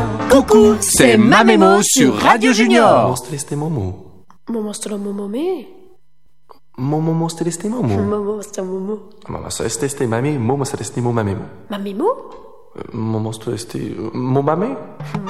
Coucou, c'est Mamémo sur Radio Junior. Mosteleste Momo. Momostro momome. Momo mosteleste Momo. Momostro momo. Mama este mami, momo celeste mo mamemo. Mamimo? Momo celeste mo mame.